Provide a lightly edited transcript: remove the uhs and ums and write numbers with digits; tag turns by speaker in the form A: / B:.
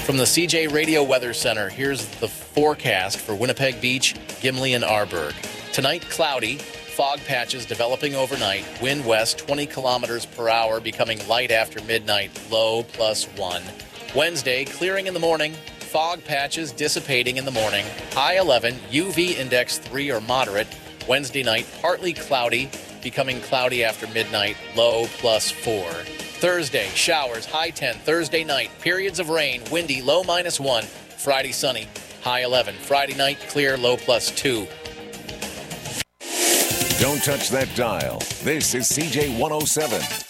A: From the CJ Radio Weather Center, here's the forecast for Winnipeg Beach, Gimli, and Arborg. Tonight, cloudy. Fog patches developing overnight. Wind west 20 kilometers per hour, becoming light after midnight. Low +1. Wednesday, clearing in the morning. Fog patches dissipating in the morning. High 11. UV index 3 or moderate. Wednesday night, partly cloudy, becoming cloudy after midnight. Low +4. Thursday, showers. High 10. Thursday night, periods of rain. Windy. Low -1. Friday, sunny. High 11. Friday night, clear. Low +2.
B: Don't touch that dial. This is CJ 107.